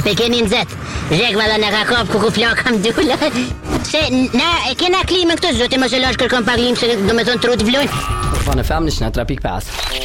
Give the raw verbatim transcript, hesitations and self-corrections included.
pe keni nxet. Zhek valla na ka kap ku ku flak kam dula. Se na e kena klimën këtu zoti mos e lash kërkon pa klim se do me thon trut vlojnë. Van de femnisht në tre pikë pesë.